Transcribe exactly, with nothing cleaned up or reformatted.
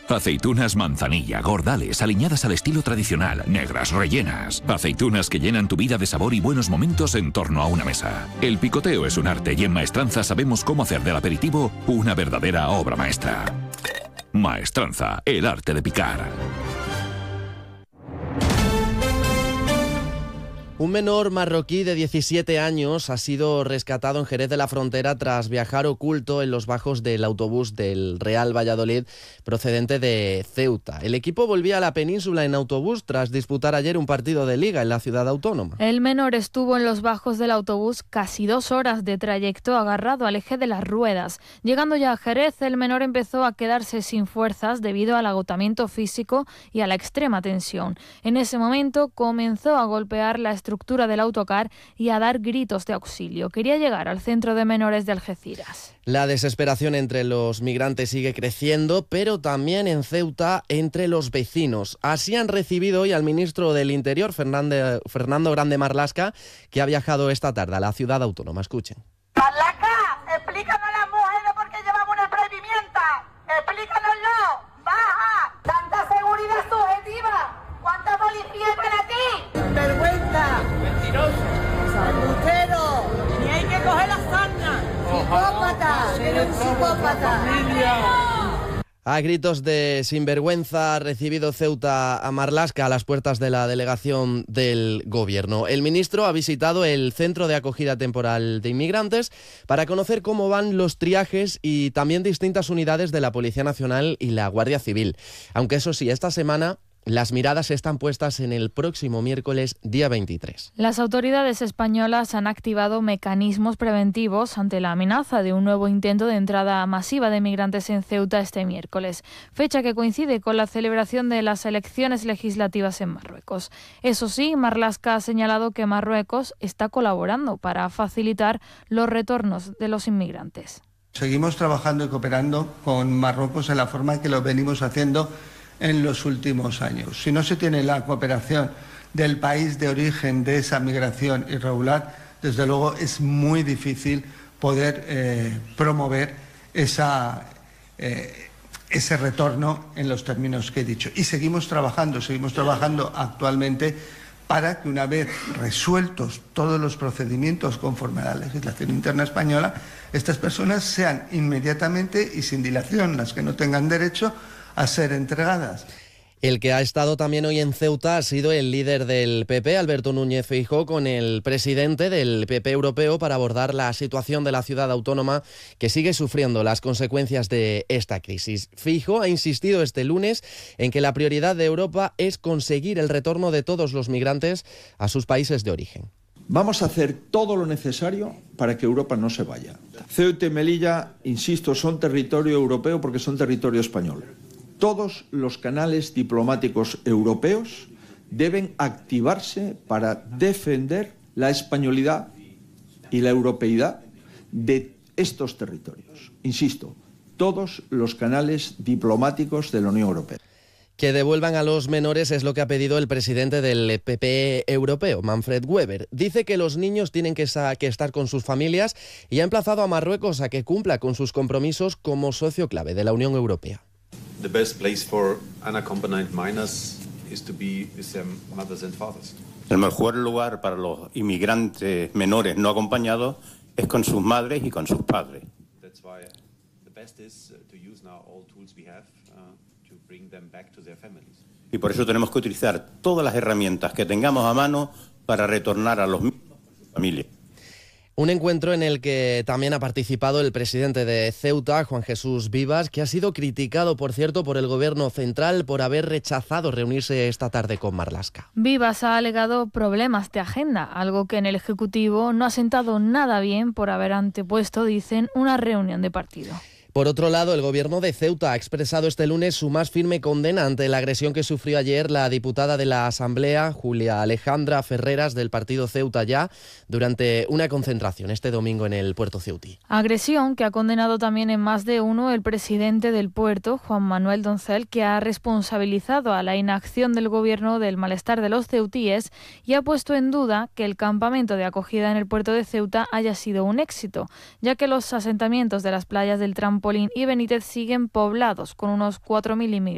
Aceitunas manzanilla, gordales, aliñadas al estilo tradicional, negras, rellenas. Aceitunas que llenan tu vida de sabor y buenos momentos en torno a una mesa. El picoteo es un arte y en Maestranza sabemos cómo hacer del aperitivo una verdadera obra maestra. Maestranza, el arte de picar. Un menor marroquí de diecisiete años ha sido rescatado en Jerez de la Frontera tras viajar oculto en los bajos del autobús del Real Valladolid procedente de Ceuta. El equipo volvía a la península en autobús tras disputar ayer un partido de liga en la ciudad autónoma. El menor estuvo en los bajos del autobús casi dos horas de trayecto agarrado al eje de las ruedas. Llegando ya a Jerez, el menor empezó a quedarse sin fuerzas debido al agotamiento físico y a la extrema tensión. En ese momento comenzó a golpear la estructura del autocar y a dar gritos de auxilio. Quería llegar al centro de menores de Algeciras. La desesperación entre los migrantes sigue creciendo, pero también en Ceuta entre los vecinos. Así han recibido hoy al ministro del Interior, Fernando, Fernando Grande Marlaska, que ha viajado esta tarde a la ciudad autónoma. Escuchen. Marlaska, explícanos a las mujeres por qué llevamos una previmienta. Explícanoslo. Baja. Tanta seguridad subjetiva. ¿Cuánta policía hay para ti? Vergüenza. Mentiroso. Santero. Ni hay que coger la sarna. Psicópata. Eres un psicópata. A gritos de sinvergüenza ha recibido Ceuta a Marlaska a las puertas de la delegación del gobierno. El ministro ha visitado el centro de acogida temporal de inmigrantes para conocer cómo van los triajes y también distintas unidades de la Policía Nacional y la Guardia Civil. Aunque eso sí, esta semana las miradas están puestas en el próximo miércoles, día veintitrés. Las autoridades españolas han activado mecanismos preventivos ante la amenaza de un nuevo intento de entrada masiva de migrantes en Ceuta este miércoles, fecha que coincide con la celebración de las elecciones legislativas en Marruecos. Eso sí, Marlaska ha señalado que Marruecos está colaborando para facilitar los retornos de los inmigrantes. Seguimos trabajando y cooperando con Marruecos en la forma que lo venimos haciendo en los últimos años. Si no se tiene la cooperación del país de origen de esa migración irregular, desde luego es muy difícil poder eh, promover esa, eh, ese retorno en los términos que he dicho. Y seguimos trabajando, seguimos trabajando actualmente para que una vez resueltos todos los procedimientos conforme a la legislación interna española, estas personas sean inmediatamente y sin dilación, las que no tengan derecho a ser entregadas. El que ha estado también hoy en Ceuta ha sido el líder del P P, Alberto Núñez Feijóo, con el presidente del P P europeo para abordar la situación de la ciudad autónoma que sigue sufriendo las consecuencias de esta crisis. Feijóo ha insistido este lunes en que la prioridad de Europa es conseguir el retorno de todos los migrantes a sus países de origen. Vamos a hacer todo lo necesario para que Europa no se vaya. Ceuta y Melilla, insisto, son territorio europeo porque son territorio español. Todos los canales diplomáticos europeos deben activarse para defender la españolidad y la europeidad de estos territorios. Insisto, todos los canales diplomáticos de la Unión Europea. Que devuelvan a los menores es lo que ha pedido el presidente del P P europeo, Manfred Weber. Dice que los niños tienen que, que estar con sus familias y ha emplazado a Marruecos a que cumpla con sus compromisos como socio clave de la Unión Europea. The best place for unaccompanied minors is to be with their mothers and fathers. El mejor lugar para los inmigrantes menores no acompañados es con sus madres y con sus padres. That's why the best is to use now all tools we have uh, to bring them back to their families. Y por eso tenemos que utilizar todas las herramientas que tengamos a mano para retornar a los mismos a sus familias. Un encuentro en el que también ha participado el presidente de Ceuta, Juan Jesús Vivas, que ha sido criticado, por cierto, por el gobierno central por haber rechazado reunirse esta tarde con Marlaska. Vivas ha alegado problemas de agenda, algo que en el Ejecutivo no ha sentado nada bien por haber antepuesto, dicen, una reunión de partido. Por otro lado, el gobierno de Ceuta ha expresado este lunes su más firme condena ante la agresión que sufrió ayer la diputada de la Asamblea, Julia Alejandra Ferreras, del partido Ceuta Ya, durante una concentración este domingo en el puerto ceutí. Agresión que ha condenado también en más de uno el presidente del puerto, Juan Manuel Doncel, que ha responsabilizado a la inacción del gobierno del malestar de los ceutíes y ha puesto en duda que el campamento de acogida en el puerto de Ceuta haya sido un éxito, ya que los asentamientos de las playas del Trampolín y Benítez siguen poblados con unos cuatro mil inmigrantes.